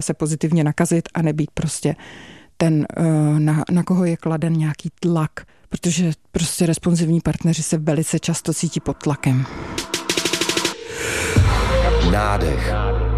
se pozitivně nakazit a nebýt prostě ten, na koho je kladen nějaký tlak, protože prostě responsivní partneři se velice často cítí pod tlakem. Nádech.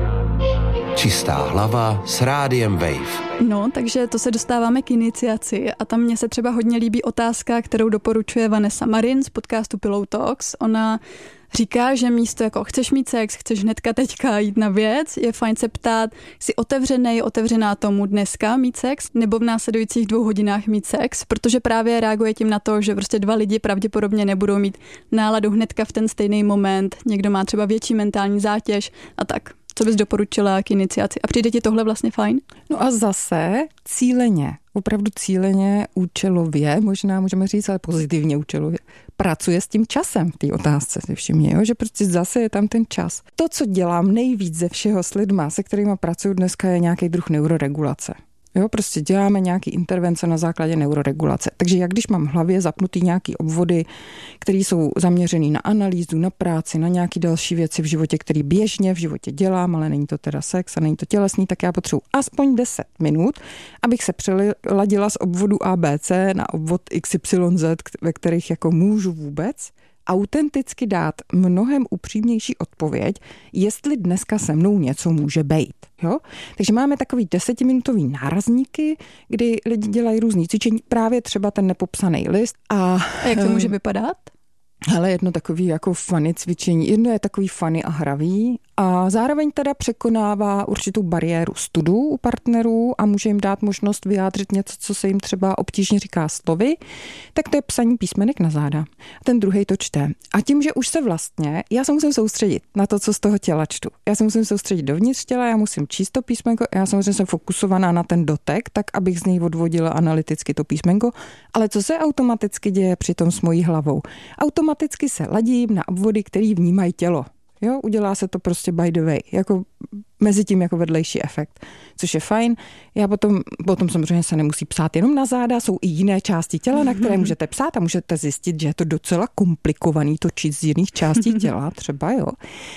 Čistá hlava s rádiem Wave. No, takže to se dostáváme k iniciaci a tam mně se třeba hodně líbí otázka, kterou doporučuje Vanessa Marin z podcastu Pillow Talks. Ona říká, že místo jako chceš mít sex, chceš hnedka teďka jít na věc, je fajn se ptát, jsi otevřená tomu dneska mít sex nebo v následujících 2 hodinách mít sex, protože právě reaguje tím na to, že prostě 2 lidi pravděpodobně nebudou mít náladu hnedka v ten stejný moment, někdo má třeba větší mentální zátěž a tak. Co bys doporučila k iniciaci? A přijde ti tohle vlastně fajn? No a zase cíleně, opravdu cíleně, účelově, možná můžeme říct, ale pozitivně účelově, pracuje s tím časem v té otázce, si všimně, jo? Že prostě zase je tam ten čas. To, co dělám nejvíc ze všeho s lidma, se kterými pracuju dneska, je nějaký druh neuroregulace. Jo, prostě děláme nějaký intervence na základě neuroregulace. Takže jak když mám v hlavě zapnutý nějaký obvody, které jsou zaměřený na analýzu, na práci, na nějaké další věci v životě, které běžně v životě dělám, ale není to teda sex a není to tělesný, tak já potřebuji aspoň 10 minut, abych se přeladila z obvodu ABC na obvod XYZ, ve kterých jako můžu vůbec autenticky dát mnohem upřímnější odpověď, jestli dneska se mnou něco může bejt. Jo? Takže máme takový 10minutový nárazníky, kdy lidi dělají různý cvičení, právě třeba ten nepopsaný list. A jak to může vypadat? Hele, jedno takový jako funny cvičení, jedno je takový funny a hravý a zároveň teda překonává určitou bariéru studu u partnerů a může jim dát možnost vyjádřit něco, co se jim třeba obtížně říká slovy, tak to je psaní písmenek na záda. A ten druhej to čte. A tím, že už se vlastně, já se musím soustředit na to, co z toho těla čtu. Já se musím soustředit dovnitř těla, já musím číst to písmenko, já samozřejmě jsem fokusovaná na ten dotek, tak abych z něj odvodila analyticky to písmenko, ale co se automaticky děje přitom s mojí hlavou? Automaticky se ladím na obvody, který vnímají tělo. Jo, udělá se to prostě by the way, jako mezi tím jako vedlejší efekt, což je fajn. Já potom samozřejmě se nemusí psát jenom na záda, jsou i jiné části těla, na které můžete psát a můžete zjistit, že je to docela komplikovaný točit z jiných částí těla, třeba jo.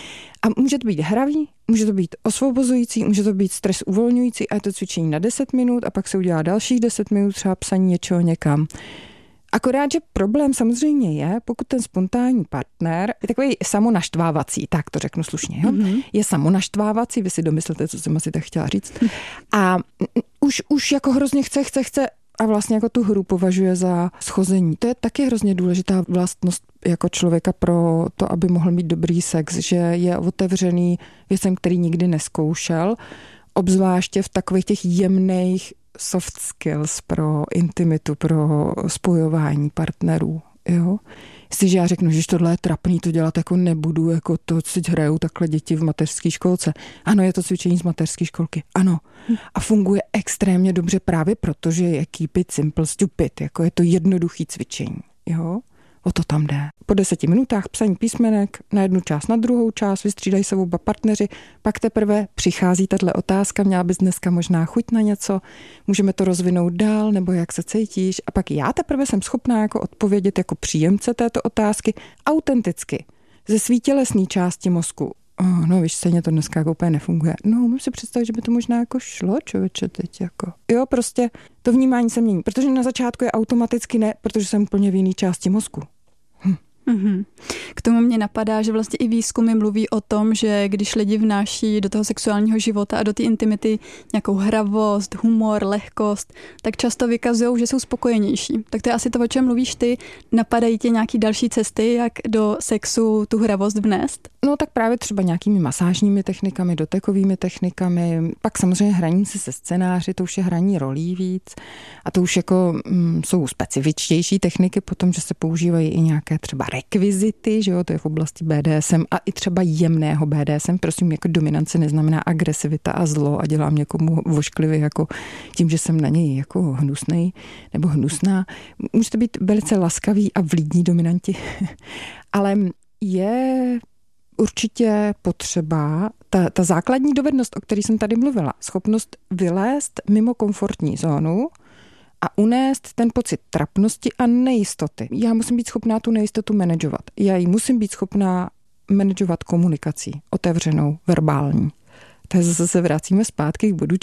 A může to být hravý, může to být osvobozující, může to být stres uvolňující a je to cvičení na 10 minut a pak se udělá dalších 10 minut třeba psaní něčeho někam. Akorát, že problém samozřejmě je, pokud ten spontánní partner je takový samonaštvávací, tak to řeknu slušně, jo? Je samonaštvávací, vy si domyslete, co jsem asi tak chtěla říct. A už jako hrozně chce a vlastně jako tu hru považuje za schození. To je taky hrozně důležitá vlastnost jako člověka pro to, aby mohl mít dobrý sex, že je otevřený věcem, který nikdy nezkoušel, obzvláště v takových těch jemných soft skills pro intimitu, pro spojování partnerů. Jo? Jestliže já řeknu, že tohle je trapný, to dělat jako nebudu, jako to si hrajou takhle děti v mateřské školce. Ano, je to cvičení z mateřské školky. Ano. A funguje extrémně dobře právě proto, že je keep it simple stupid. Jako je to jednoduchý cvičení. Jo? O to tam jde. Po 10 minutách psaní písmenek na jednu část, na druhou část, vystřídají se oba partneři, pak teprve přichází tato otázka, měla bys dneska možná chuť na něco, můžeme to rozvinout dál, nebo jak se cítíš, a pak já teprve jsem schopná jako odpovědět jako příjemce této otázky autenticky, ze svý tělesné části mozku. No víš, stejně to dneska jako úplně nefunguje. No, můžu si představit, že by to možná jako šlo, člověče, teď jako. Jo, prostě to vnímání se mění, protože na začátku je automaticky ne, protože jsem úplně v jiné části mozku. K tomu mě napadá, že vlastně i výzkumy mluví o tom, že když lidi vnáší do toho sexuálního života a do té intimity nějakou hravost, humor, lehkost, tak často vykazují, že jsou spokojenější. Tak to je asi to, o čem mluvíš ty. Napadají tě nějaký další cesty, jak do sexu tu hravost vnést? No tak právě třeba nějakými masážními technikami, dotekovými technikami, pak samozřejmě hraní se scénáři, to už je hraní rolí víc a to už jako jsou specifičtější techniky potom, že se používají i nějaké třeba rekvizity, že jo, to je v oblasti BDSM a i třeba jemného BDSM, prosím, jako dominance neznamená agresivita a zlo a dělám někomu vošklivě jako tím, že jsem na něj jako hnusnej nebo hnusná. Můžete být velice laskaví a vlídní dominanti, ale je určitě potřeba ta základní dovednost, o které jsem tady mluvila, schopnost vylézt mimo komfortní zónu a unést ten pocit trapnosti a nejistoty. Já musím být schopná tu nejistotu manažovat. Já ji musím být schopná manažovat komunikací, otevřenou, verbální. Takže zase se vracíme zpátky k bodu